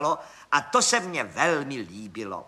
a to se mně velmi líbilo.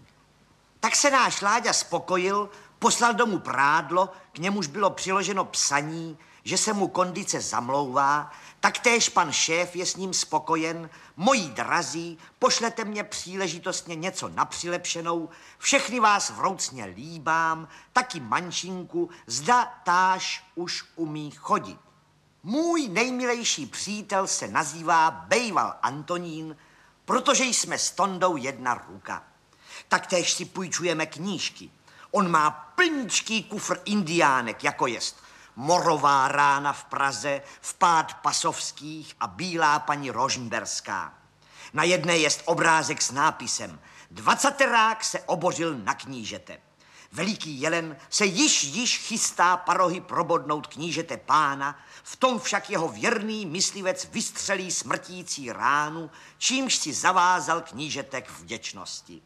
Tak se náš Láďa spokojil, poslal domů prádlo, k němuž bylo přiloženo psaní, že se mu kondice zamlouvá, taktéž pan šéf je s ním spokojen. Moji drazí, pošlete mě příležitostně něco na přilepšenou, všechny vás vroucně líbám, taky mančinku, zda táž už umí chodit. Můj nejmilejší přítel se nazývá Bejval Antonín, protože jsme s Tondou jedna ruka. Taktéž si půjčujeme knížky. On má plničký kufr indiánek, jako jest Morová rána v Praze, Vpád Pasovských a Bílá paní Rožmberská. Na jedné jest obrázek s nápisem 20terák se obořil na knížete. Veliký jelen se již chystá parohy probodnout knížete pána, v tom však jeho věrný myslivec vystřelí smrtící ránu, čímž si zavázal knížete k vděčnosti.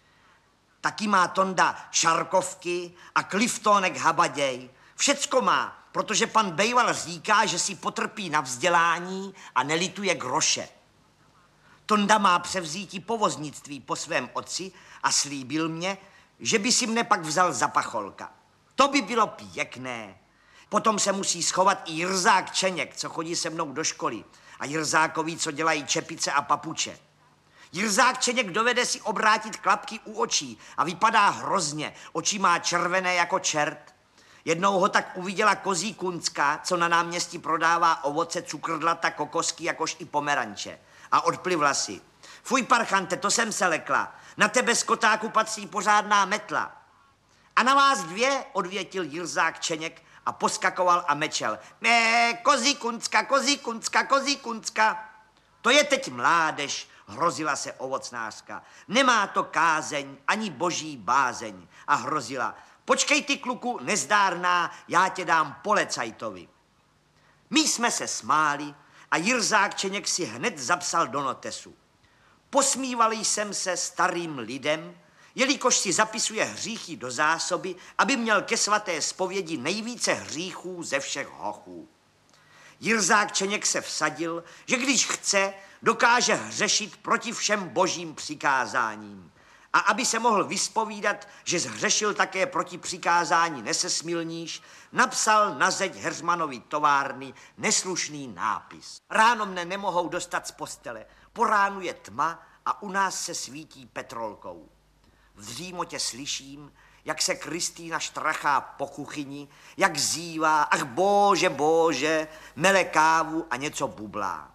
Taky má Tonda šarkovky a kliftónek habaděj. Všecko má, protože pan Bejval říká, že si potrpí na vzdělání a nelituje groše. Tonda má převzítí povoznictví po svém otci a slíbil mě, že by si mne pak vzal za pacholka. To by bylo pěkné. Potom se musí schovat i Jirzák Čeněk, co chodí se mnou do školy, a Jirzákovi, co dělají čepice a papuče. Jirzák Čeněk dovede si obrátit klapky u očí a vypadá hrozně. Oči má červené jako čert. Jednou ho tak uviděla Kozí Kuncka, co na náměstí prodává ovoce, cukrdlata, kokosky, jakož i pomeranče. A odplivla si. Fuj, parchante, to jsem se lekla. Na tebe, skotáku, patří pořádná metla. A na vás dvě, odvětil Jirzák Čeněk a poskakoval a mečel. Kozí Kuncka, Kozí Kuncka, Kozí Kuncka. To je teď mládež, hrozila se ovocnářka. Nemá to kázeň, ani boží bázeň. A hrozila. Počkej ty, kluku, nezdárná, já tě dám polecajtovi. My jsme se smáli a Jirzák Čeněk si hned zapsal do notesu. Posmívali jsem se starým lidem, jelikož si zapisuje hříchy do zásoby, aby měl ke svaté zpovědi nejvíce hříchů ze všech hochů. Jirzák Čeněk se vsadil, že když chce, dokáže hřešit proti všem božím přikázáním. A aby se mohl vyspovídat, že zhřešil také proti přikázání nesesmilníš, napsal na zeď Heřmanovy továrny neslušný nápis. Ráno mne nemohou dostat z postele, po ránu je tma a u nás se svítí petrolkou. V dřímotě slyším, jak se Kristýna štrachá po kuchyni, jak zívá, ach bože, bože, mele kávu a něco bublá.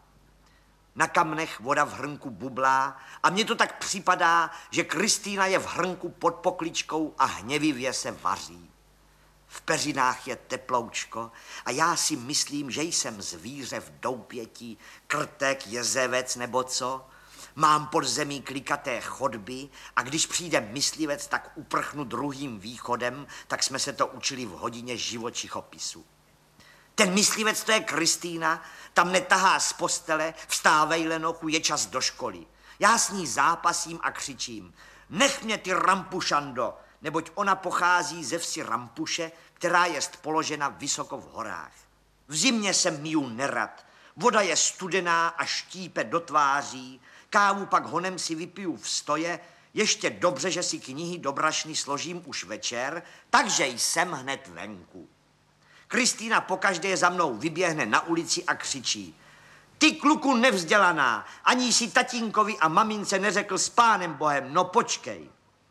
Na kamnech voda v hrnku bublá a mně to tak připadá, že Kristýna je v hrnku pod pokličkou a hněvivě se vaří. V peřinách je teploučko a já si myslím, že jsem zvíře v doupěti, krtek, jezevec nebo co. Mám pod zemí klikaté chodby a když přijde myslivec, tak uprchnu druhým východem, tak jsme se to učili v hodině živočichopisu. Ten myslivec, to je Kristýna, tam netahá z postele, vstávej, lenochu, je čas do školy. Já s ní zápasím a křičím, nech mě ty Rampušando, neboť ona pochází ze vsi Rampuše, která jest položena vysoko v horách. V zimě se miju nerad, voda je studená a štípe do tváří, kávu pak honem si vypiju v stoje, ještě dobře, že si knihy do brašny složím už večer, takže jsem hned venku. Kristýna pokaždé za mnou vyběhne na ulici a křičí. Ty, kluku nevzdělaná, ani si tatínkovi a mamince neřekl s Pánem Bohem, no počkej.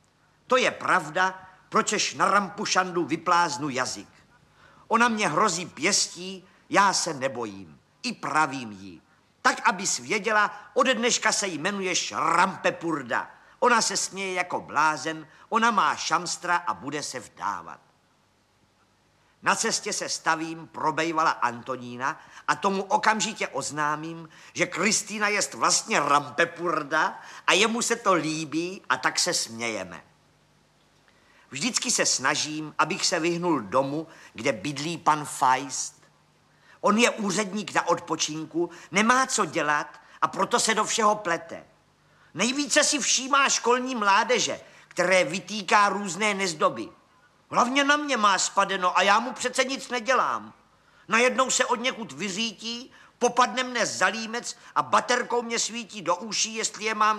To je pravda, pročež na Rampušandu vypláznu jazyk. Ona mě hrozí pěstí, já se nebojím, i pravím jí. Tak, abys věděla, ode dneška se jmenuješ Rampepurda. Ona se směje jako blázen, ona má šamstra a bude se vdávat. Na cestě se stavím pro Bejvala Antonína a tomu okamžitě oznámím, že Kristýna jest vlastně Rampepurda a jemu se to líbí a tak se smějeme. Vždycky se snažím, abych se vyhnul domu, kde bydlí pan Feist. On je úředník na odpočinku, nemá co dělat a proto se do všeho plete. Nejvíce si všímá školní mládeže, které vytýká různé nezdoby. Hlavně na mě má spadeno a já mu přece nic nedělám. Najednou se od někud vyřítí, popadne mne za límec a baterkou mě svítí do uší, jestli je mám